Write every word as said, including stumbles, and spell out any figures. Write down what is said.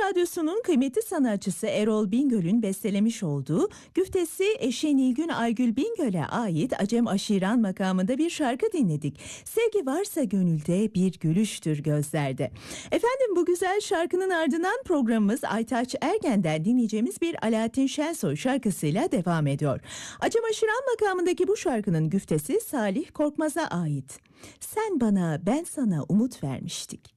Radyosu'nun kıymetli sanatçısı Erol Bingöl'ün bestelemiş olduğu güftesi eşi Nilgün Aygül Bingöl'e ait Acem Aşiran makamında bir şarkı dinledik. Sevgi varsa gönülde bir gülüştür gözlerde. Efendim, bu güzel şarkının ardından programımız Aytaç Ergen'den dinleyeceğimiz bir Alaaddin Şensoy şarkısıyla devam ediyor. Acem Aşiran makamındaki bu şarkının güftesi Salih Korkmaz'a ait. Sen bana, ben sana umut vermiştik.